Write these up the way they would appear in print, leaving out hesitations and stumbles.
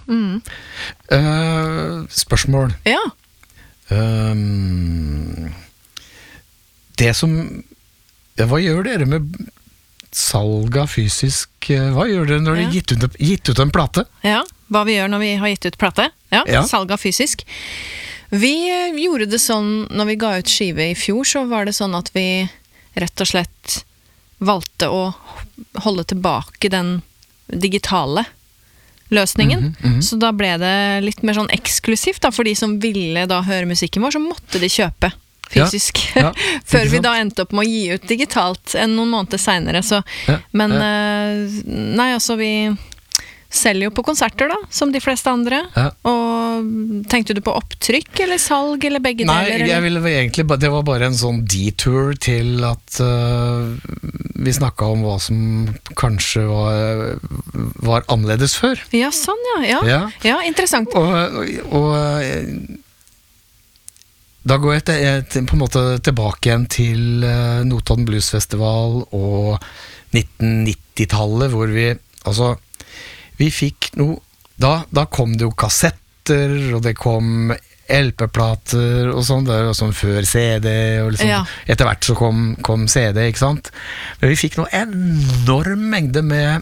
Spørsmål. Ja. Det som hva gjør dere med salg av fysisk hva gjør dere når dere gitt ut en plate? Ja, hva vi gjør når vi har gitt ut plate. Ja. Salg av fysisk. Vi gjorde det sånn, når vi ga ut skive i fjor, så var det sånn at vi rett og slett valgte å holde tilbake den digitale løsningen. Så da ble det litt mer sånn eksklusivt da, for de som ville da høre musikken vår, så måtte de kjøpe fysisk. Før vi da endte opp med å gi ut digitalt noen måneder senere. Så. Men nei, altså vi selger jo på konserter da, som de fleste andre. Og tenkte du på opptrykk eller salg eller begge deler? Nei, jeg ville egentlig, det var bare en sånn detour til at vi snakket om hva som kanskje var annerledes før. Ja, sånn ja, interessant. Og da går jeg på en måte tilbake igjen til Notodden Blues Festival og 1990-tallet, hvor vi fikk noe, da kom det jo kassetter, og det kom LP-plater og sånn, og sånn før CD, og liksom, etter hvert så kom CD, ikke sant? Men vi fikk noe enorm mengde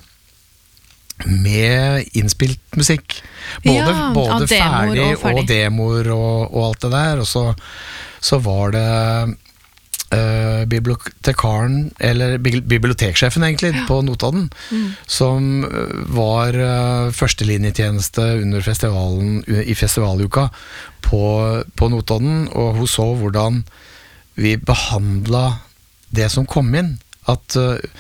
med innspilt musikk. Både ferdig og demoer og alt det der, og så var det bibliotekaren, eller biblioteksjefen egentlig, på Notodden, som var førstelinjetjeneste under festivalen, i festivaluka på Notodden, og hun så hvordan vi behandlet det som kom inn, at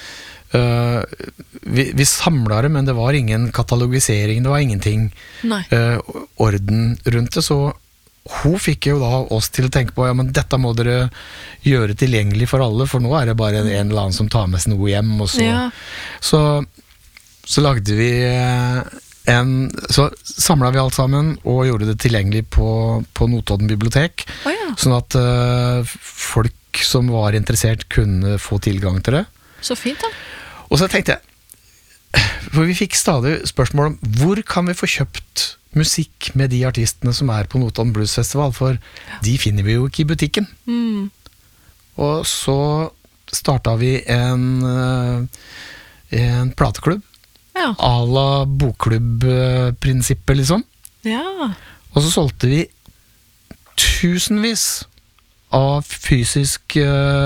vi samlet det, men det var ingen katalogisering, det var ingenting orden rundt det, så hun fikk jo da oss til å tenke på, ja, men dette må dere gjøre tilgjengelig for alle, for nå er det bare en eller annen som tar med seg noe hjem, og så lagde vi så samlet vi alt sammen og gjorde det tilgjengelig på Notodden bibliotek, sånn at folk som var interessert kunne få tilgang til det. Så fint da. Og så tenkte jeg, for vi fikk stadig spørsmål om hvor kan vi få kjøpt musikk med de artistene som er på Notodden Blues Festival, for de finner vi jo ikke i butikken. Og så startet vi en plateklubb, à la bokklubb-prinsippet liksom. Og så solgte vi tusenvis av fysisk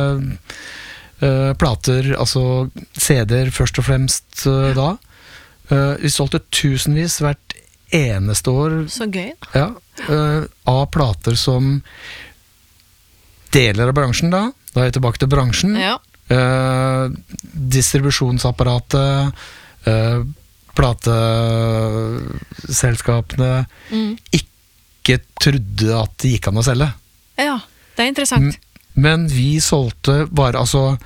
plater, altså CD-er først og fremst da. Vi solgte tusenvis hvert eneste år. Så gøy. Av plater som deler av bransjen da er jeg tilbake til bransjen. Distribusjonsapparatet, plateselskapene ikke trodde at det gikk an å selge. Ja, det er interessant. Men vi solgte bare,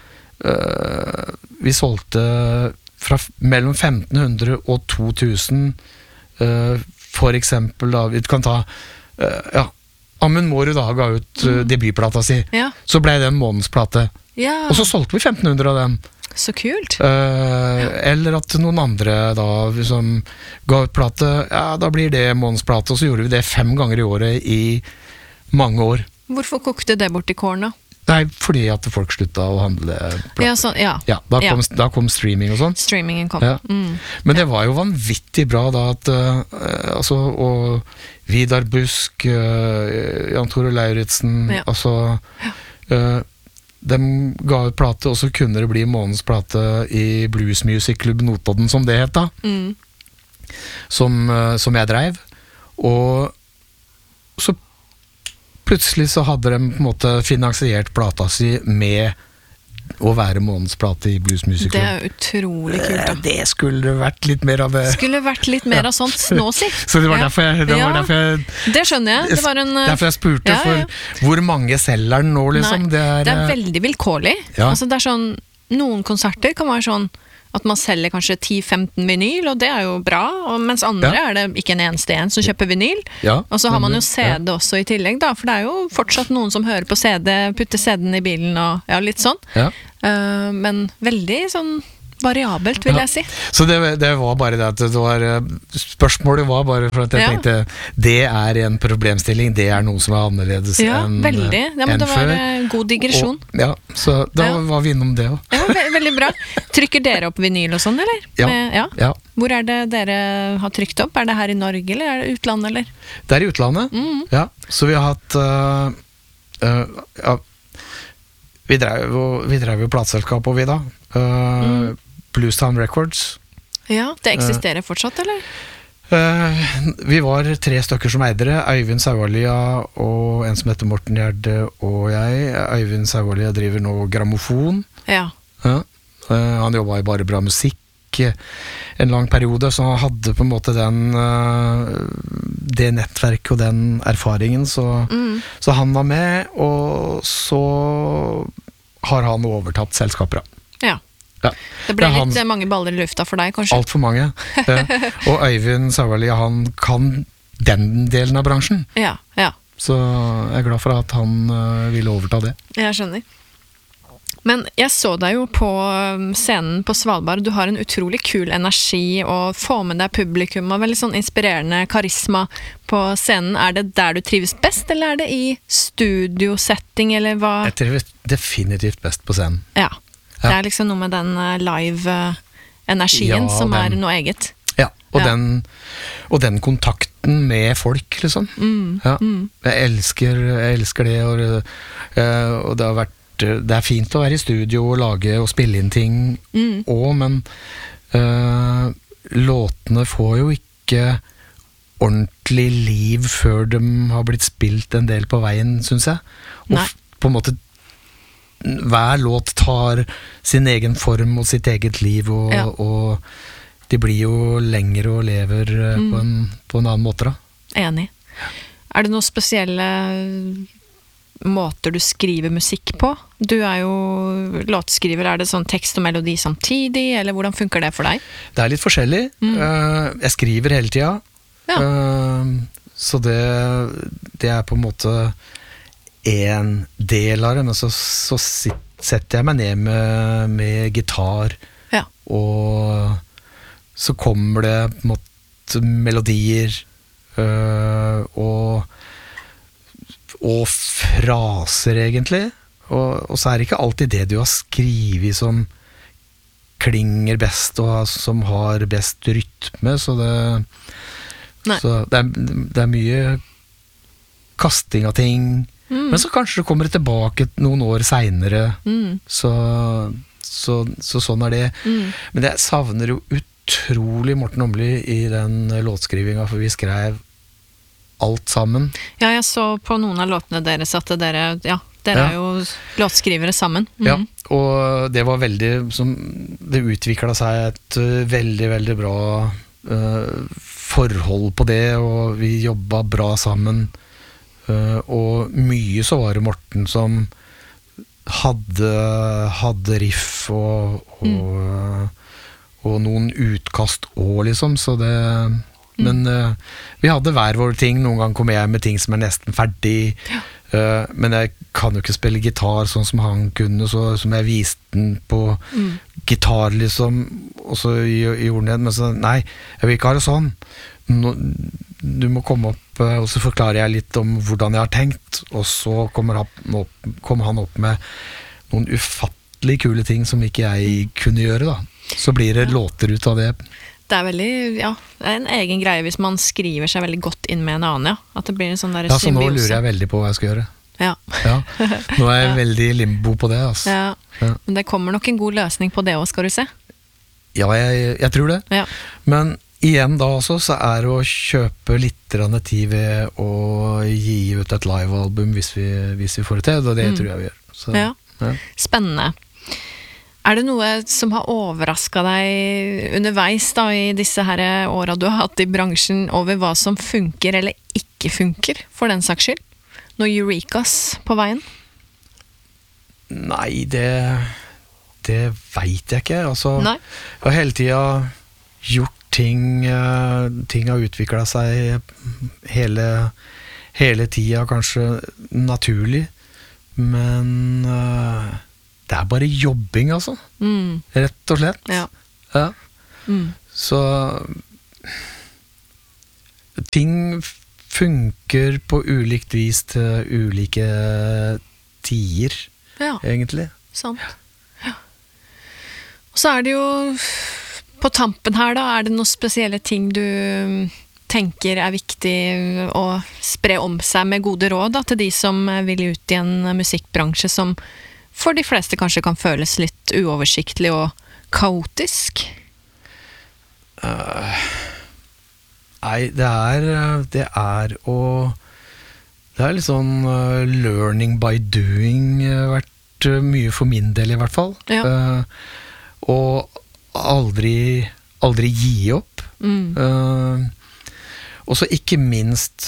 vi solgte fra mellom 1500 og 2000, for eksempel da, vi kan ta Amund Mårud da ga ut debutplata si, så ble det en månedsplate, og så solgte vi 1500 av dem. Så kult. Eller at noen andre da som ga ut plate, da blir det månedsplate, og så gjorde vi det 5 ganger i året i mange år. Hvorfor kokte det bort i kåren da? Nei, fordi at folk sluttet å handle plater. Da kom streaming og sånn. Streamingen kom. Men det var jo vanvittig bra da at og Vidar Busk, Jan Tore Lauritsen, de ga ut plate, og så kunne det bli månedsplate i Blues Music Club Notodden, som det het da, som jeg drev, og så plutselig så hadde de på en måte finansiert plata si med å være månedsplate i Blues Music Club. Det er utrolig kult da. Det skulle vært litt mer av det. Skulle vært litt mer av sånt nå, si. Så det var derfor jeg det skjønner jeg. Det var derfor jeg spurte for hvor mange selger den nå, liksom. Det er veldig vilkårlig. Altså det er sånn, noen konserter kan være sånn at man selger kanskje 10-15 vinyl, og det er jo bra, og mens andre er det ikke en eneste en som kjøper vinyl. Og så har man jo CD også i tillegg da, for det er jo fortsatt noen som hører på CD, putter CD-en i bilen og litt sånn. Men veldig sånn variabelt, vil jeg si. Så det var bare det at spørsmålet var bare for at jeg tenkte, det en problemstilling, det noe som annerledes enn veldig. Ja, men det var god digresjon. Så da var vi innom det også. Ja, veldig bra. Trykker dere opp vinyl og sånn, eller? Ja. Hvor det dere har trykt opp? Det her i Norge, eller det utlandet, eller? Det i utlandet, ja. Så vi har hatt vi drev jo plateselskap og vi da Bluestown Records. Ja, det eksisterer fortsatt, eller? Vi var 3 stykker som eide det. Øyvind Saualia og en som heter Morten Gjerde og jeg. Øyvind Saualia driver nå grammofon. Han jobbet i Bare Bra Musikk en lang periode, så han hadde på en måte det nettverket og den erfaringen, så han var med, og så har han overtatt selskaper. Ja. Det ble litt mange baller i lufta for deg, kanskje? Alt for mange. Og Øyvind Sauerli, han kan den delen av bransjen. Så jeg glad for at han ville overta det. Jeg skjønner. Men jeg så deg jo på scenen på Svalbard. Du har en utrolig kul energi og får med deg publikum og veldig sånn inspirerende karisma på scenen. Det der du trives best, eller det i studiosetting, eller hva? Jeg trives definitivt best på scenen. Ja. Det liksom noe med den live-energien som noe eget. Ja, og den kontakten med folk, liksom. Jeg elsker det, og det har vært det fint å være i studio og lage og spille inn ting også, men låtene får jo ikke ordentlig liv før de har blitt spilt en del på veien, synes jeg. Og på en måte hver låt tar sin egen form og sitt eget liv, og de blir jo lengre og lever på en annen måte da. Enig. Det noen spesielle måter du skriver musikk på? Du jo låtskriver, det sånn tekst og melodi samtidig, eller hvordan funker det for deg? Det litt forskjellig. Jeg skriver hele tida, så det på en måte en del av det, men så setter jeg meg ned med gitar, og så kommer det på en måte melodier, og fraser egentlig, og så det ikke alltid det du har skrivet som klinger best og som har best rytme, så det mye kasting av ting, men så kanskje det kommer tilbake noen år senere, så sånn det. Men jeg savner jo utrolig Morten Åmli i den låtskrivinga, for vi skrev alt sammen. Ja, jeg så på noen av låtene deres at dere jo låtskrivere sammen. Ja, og det var veldig, det utviklet seg et veldig, veldig bra forhold på det, og vi jobbet bra sammen, og mye så var det Morten som hadde riff og noen utkast også, liksom, så det men vi hadde hver vår ting. Noen gang kom jeg med ting som nesten ferdig, men jeg kan jo ikke spille gitar sånn som han kunne, så som jeg viste den på gitar liksom, og så gjorde han det, men så nei, jeg vil ikke ha det sånn. Du må komme opp, og så forklarer jeg litt om hvordan jeg har tenkt, og så kommer han opp med noen ufattelig kule ting som ikke jeg kunne gjøre da. Så blir det låter ut av det. Det veldig, det en egen greie hvis man skriver seg veldig godt inn med en annen, at det blir en sånn der symbiose. Så nå lurer jeg veldig på hva jeg skal gjøre. Nå jeg veldig limbo på det, altså. Men det kommer nok en god løsning på det også, skal du se. Ja, jeg tror det. Men igjen da også, så det å kjøpe litt tid ved å gi ut et live-album hvis vi får det til, og det tror jeg vi gjør. Så, Spennende. Det noe som har overrasket deg underveis da, i disse her årene du har hatt i bransjen, over hva som funker eller ikke funker, for den saks skyld? Noe eurekas på veien? Nei, det vet jeg ikke. Altså, jeg har hele tiden gjort ting har utviklet seg hele tiden, kanskje naturlig, men det bare jobbing, altså. Rett og slett. Ja. Så ting funker på ulikt vis til ulike tider, egentlig. Sant. Ja. Og så er det jo på tampen her da, er det noen spesielle ting du tenker er viktig å spre om seg med gode råd da, til de som vil ut i en musikkbransje som for de fleste kanskje kan føles litt uoversiktlig og kaotisk? Nei, det er litt sånn learning by doing vært mye for min del i hvert fall. Ja. Og aldri gi opp. Og så ikke minst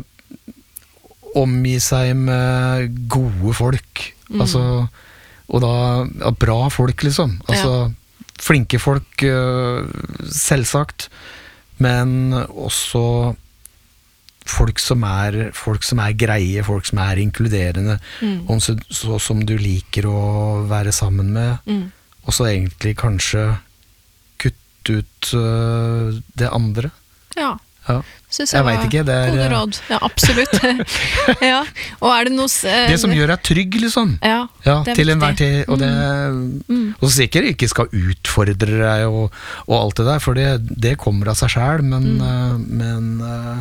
omgi seg med gode folk. Altså, og da bra folk, liksom. Altså, flinke folk, selvsagt. Men også folk som er greie, folk som er inkluderende, og som du liker å være sammen med. Og så egentlig kanskje kutte ut det andre. Ja. Jeg vet ikke, det er gode råd. Ja, absolutt. Ja. Og er det noe det som gjør deg trygg, liksom. Ja, til enhver tid. Og og sikkert ikke skal utfordre deg og alt det der, for det kommer av seg selv, men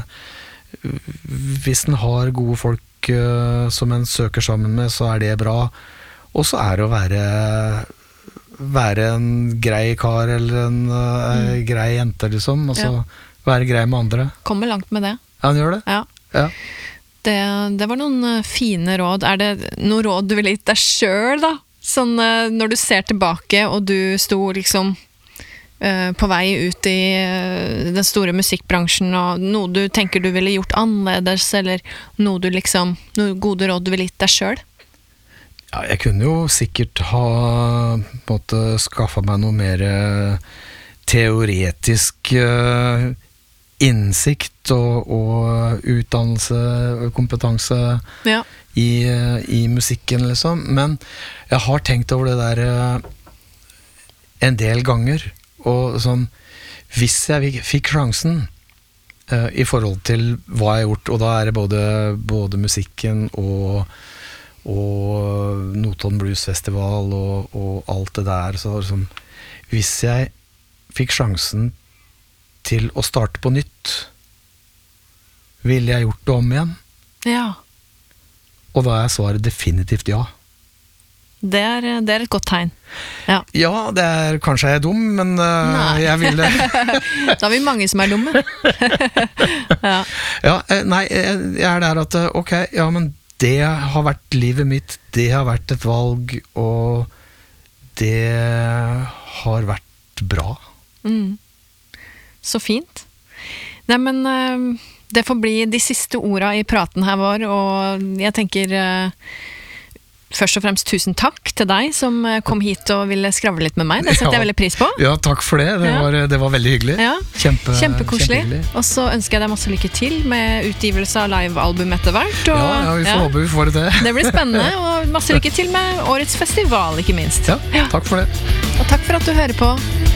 hvis en har gode folk som en søker sammen med, så er det bra. Og så er det å være en grei kar eller en grei jente, liksom. Altså være grei med andre. Kommer langt med det. Ja, han gjør det. Ja. Det var noen fine råd. Er det noen råd du ville gitt deg selv, da? Sånn når du ser tilbake, og du sto liksom på vei ut i den store musikkbransjen, og noe du tenker du ville gjort annerledes, eller noen gode råd du ville gitt deg selv? Ja, jeg kunne jo sikkert ha på en måte skaffet meg noe mer teoretisk innsikt og utdannelse og kompetanse i musikken, liksom. Men jeg har tenkt over det der en del ganger, og sånn, hvis jeg fikk sjansen i forhold til hva jeg har gjort, og da er det både musikken og Notodden Blues Festival og alt det der, så liksom, hvis jeg fikk sjansen til å starte på nytt, ville jeg gjort det om igjen? Ja. Og da er svaret definitivt ja. Det er et godt tegn. Ja, det er kanskje jeg er dum, men jeg ville Da er vi mange som er dumme. Nei, jeg er der at ok, ja, men det har vært livet mitt, det har vært et valg, og det har vært bra. Så fint. Nei, men det får bli de siste ordene i praten her vår, og jeg tenker først og fremst tusen takk til deg som kom hit og ville skravle litt med meg. Det setter jeg veldig pris på. Ja, takk for det. Det var veldig hyggelig. Ja. Kjempekoselig. Og så ønsker jeg deg masse lykke til med utgivelse av livealbum etter hvert. Ja, vi får håpe vi får det til. Det blir spennende, og masse lykke til med årets festival, ikke minst. Ja, takk for det. Og takk for at du hører på.